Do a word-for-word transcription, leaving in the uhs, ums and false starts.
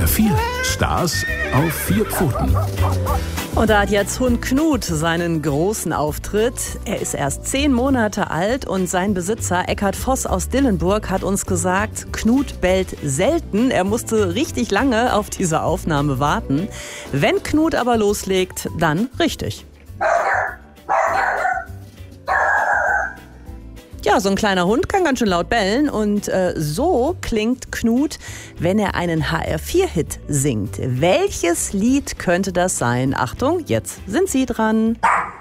R vier. Stars auf vier Pfoten. Und da hat jetzt Hund Knut seinen großen Auftritt. Er ist erst zehn Monate alt und sein Besitzer Eckhard Voss aus Dillenburg hat uns gesagt, Knut bellt selten. Er musste richtig lange auf diese Aufnahme warten. Wenn Knut aber loslegt, dann richtig. Ja, so ein kleiner Hund kann ganz schön laut bellen und äh, so klingt Knut, wenn er einen H R vier Hit singt. Welches Lied könnte das sein? Achtung, jetzt sind Sie dran.